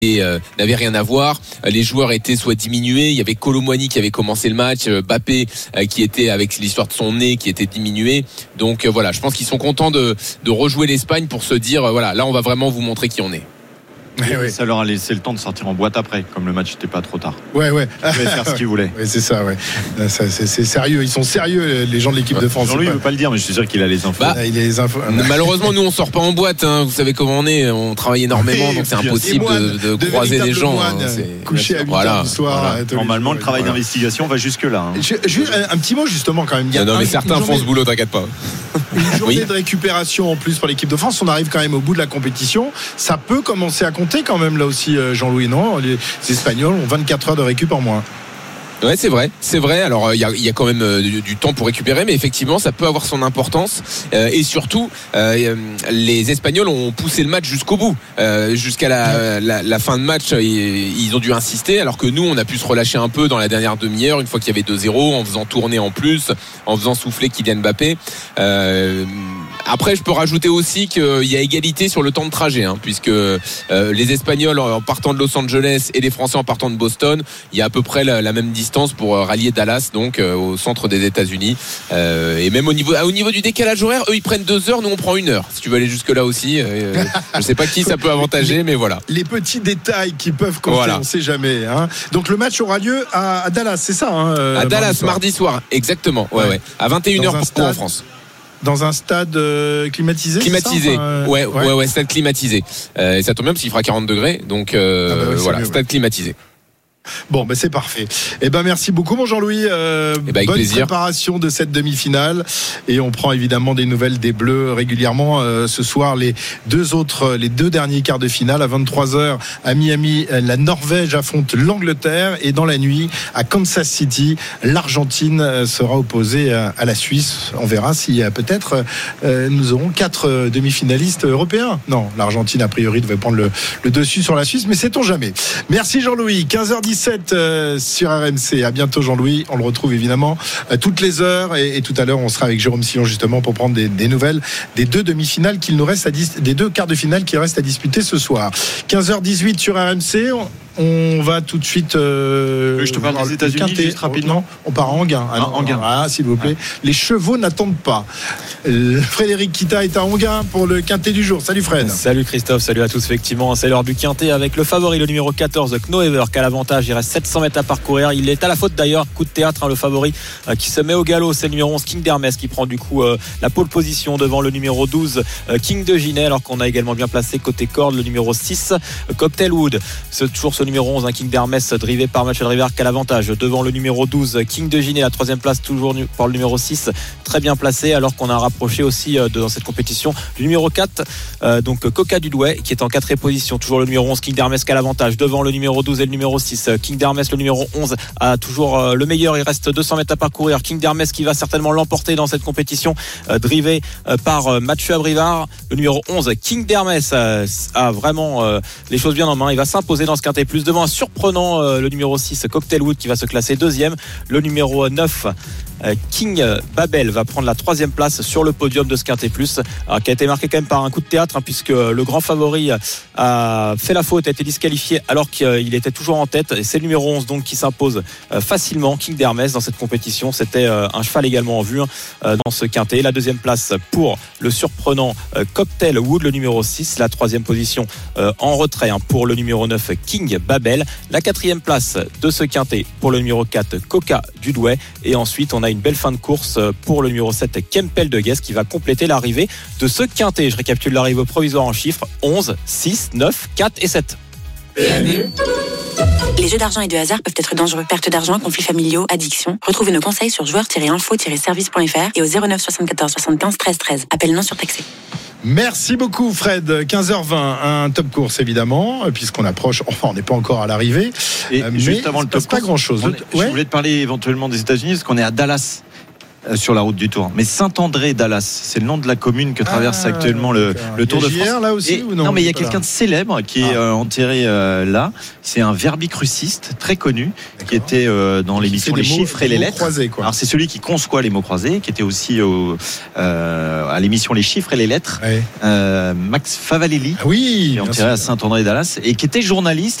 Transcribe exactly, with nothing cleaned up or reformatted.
Euh, n'avait rien à voir. Les joueurs étaient soit diminués. Il y avait Kolo Muani qui avait commencé le match, euh, Mbappé euh, qui était avec l'histoire de son nez qui était diminué. Donc euh, voilà, je pense qu'ils sont contents de, de rejouer l'Espagne pour se dire euh, voilà, là on va vraiment vous montrer qui on est. Et oui. Ça leur a laissé le temps de sortir en boîte après, comme le match n'était pas trop tard. Ouais, ouais. Ils pouvaient faire ce qu'ils voulaient. Ouais, c'est ça, ouais. Ça, c'est, c'est sérieux. Ils sont sérieux, les gens de l'équipe de France. Jean-Louis ne veut pas le dire, mais je suis sûr qu'il a les infos. Bah, il a les infos. Malheureusement, nous on sort pas en boîte. Hein. Vous savez comment on est. On travaille énormément, oui, donc c'est impossible moines, de, de, de croiser des gens. Hein. C'est... Couché à huit voilà. heures du soir. Voilà. Normalement, le travail voilà. d'investigation va jusque là. Hein. Je, je, un petit mot justement quand même. Il y a non, un, mais certains journée, font ce boulot, t'inquiète pas. Une journée oui. de récupération en plus pour l'équipe de France. On arrive quand même au bout de la compétition. Ça peut commencer à compter quand même là aussi, Jean-Louis. Non, les Espagnols ont vingt-quatre heures de récup en moins. Ouais, c'est vrai, c'est vrai. Alors il y a, y a quand même euh, du, du temps pour récupérer, mais effectivement, ça peut avoir son importance. Euh, et surtout, euh, les Espagnols ont poussé le match jusqu'au bout, euh, jusqu'à la, la, la fin de match. Ils, ils ont dû insister, alors que nous, on a pu se relâcher un peu dans la dernière demi-heure, une fois qu'il y avait deux zéro, en faisant tourner en plus, en faisant souffler Kylian Mbappé. Euh, Après, je peux rajouter aussi qu'il y a égalité sur le temps de trajet, hein, puisque euh, les Espagnols en partant de Los Angeles et les Français en partant de Boston, il y a à peu près la, la même distance pour rallier Dallas, donc euh, au centre des États-Unis. Euh, et même au niveau, au niveau du décalage horaire, eux ils prennent deux heures, nous on prend une heure. Si tu veux aller jusque là aussi, euh, je sais pas qui ça peut avantager, les, mais voilà. Les petits détails qui peuvent compter, voilà. On sait jamais. Hein. Donc le match aura lieu à, à Dallas, c'est ça hein, euh, À Dallas, mardi soir, mardi soir exactement. Ouais, ouais. ouais. À vingt et une heures pour en France. Dans un stade euh, climatisé Climatisé, enfin, euh, ouais, ouais, ouais, ouais, stade climatisé. Euh, et ça tombe bien parce qu'il fera quarante degrés, donc euh, ah bah ouais, voilà, mieux, stade ouais. climatisé. Bon, ben c'est parfait. Eh ben merci beaucoup, mon Jean-Louis. Euh, eh ben, bonne plaisir. préparation de cette demi-finale. Et on prend évidemment des nouvelles des Bleus régulièrement. Euh, ce soir, les deux autres, les deux derniers quarts de finale à vingt-trois heures à Miami, la Norvège affronte l'Angleterre et dans la nuit à Kansas City, l'Argentine sera opposée à, à la Suisse. On verra si euh, peut-être euh, nous aurons quatre euh, demi-finalistes européens. Non, l'Argentine a priori devait prendre le, le dessus sur la Suisse, mais sait-on jamais. Merci Jean-Louis. quinze heures dix-sept euh, sur R M C. À bientôt Jean-Louis. On le retrouve évidemment euh, toutes les heures et, et tout à l'heure on sera avec Jérôme Sillon justement pour prendre des, des nouvelles des deux demi-finales qu'il nous reste à dis- des deux quarts de finale qui restent à disputer ce soir. quinze heures dix-huit sur R M C. On, on va tout de suite. Euh, je te parle des États-Unis juste rapidement. On part à Enghien. Ah, non, Enghien. Ah, s'il vous plaît. Ah. Les chevaux n'attendent pas. Euh, Frédéric Kita est à Enghien pour le quintet du jour. Salut Fred. Salut Christophe, salut à tous. Effectivement, c'est l'heure du quintet avec le favori, le numéro quatorze, Knoever, qui a l'avantage. Il reste sept cents mètres à parcourir. Il est à la faute d'ailleurs. Coup de théâtre, hein, le favori euh, qui se met au galop. C'est le numéro onze, King d'Hermès, qui prend du coup euh, la pole position devant le numéro douze, euh, King de Ginet, alors qu'on a également bien placé côté corde le numéro six, euh, Cocktail Wood. C'est toujours ce numéro onze, hein, King d'Hermès, drivé par Michel Rivard, qui a l'avantage devant le numéro douze, King de Ginet, la troisième place toujours par le numéro six, très bien placé, alors qu'on a rapproché aussi euh, dans cette compétition du numéro quatre, euh, donc Coca du Douai, qui est en quatrième position, toujours le numéro onze, King d'Hermès, qui a l'avantage devant le numéro douze et le numéro six. King d'Hermès, le numéro onze, a toujours euh, le meilleur. Il reste deux cents mètres à parcourir. King d'Hermès qui va certainement l'emporter dans cette compétition, euh, drivé euh, par euh, Mathieu Abrivard. Le numéro onze, King d'Hermès, euh, a vraiment euh, les choses bien en main. Il va s'imposer dans ce quintet plus devant un surprenant euh, le numéro six, Cocktail Wood, qui va se classer deuxième. Le numéro neuf, King Babel, va prendre la troisième place sur le podium de ce quintet plus, alors, qui a été marqué quand même par un coup de théâtre, hein, puisque le grand favori a fait la faute, a été disqualifié alors qu'il était toujours en tête, et c'est le numéro onze donc qui s'impose facilement, King d'Hermès, dans cette compétition. C'était un cheval également en vue, hein, dans ce quintet. La deuxième place pour le surprenant Cocktail Wood, le numéro six. La troisième position en retrait, hein, pour le numéro neuf, King Babel. La quatrième place de ce quintet pour le numéro quatre, Coca du Douai. Et ensuite on a une belle fin de course pour le numéro sept, Kempel de Guest, qui va compléter l'arrivée de ce quintet. Je récapitule l'arrivée provisoire en chiffres: onze, six, neuf, quatre et sept. Les jeux d'argent et de hasard peuvent être dangereux. Perte d'argent, conflits familiaux, addiction. Retrouvez nos conseils sur joueurs tiret info tiret service point f r et au zéro neuf soixante-quatorze soixante-quinze treize treize. Appel non surtaxé. Merci beaucoup Fred. quinze heures vingt, un top course évidemment, puisqu'on approche, enfin on n'est pas encore à l'arrivée. Et euh, juste avant le top course, pas grand chose. On est, ouais. Je voulais te parler éventuellement des États-Unis, parce qu'on est à Dallas. euh, sur la route du Tour. Mais Saint-André-Dallas, c'est le nom de la commune que traverse ah, actuellement le, le Tour de France. J R là aussi Et, ou non, non, mais il y a quelqu'un là. de célèbre qui est ah. euh, enterré euh, là. C'est un verbicruciste très connu D'accord. qui était euh, dans l'émission Les mots, chiffres et les lettres. Croisés, quoi. Alors c'est celui qui conçoit les mots croisés, qui était aussi au, euh, à l'émission Les chiffres et les lettres. Ouais. Euh, Max Favalelli, ah oui, qui est enterré à Saint-André-Dallas et qui était journaliste.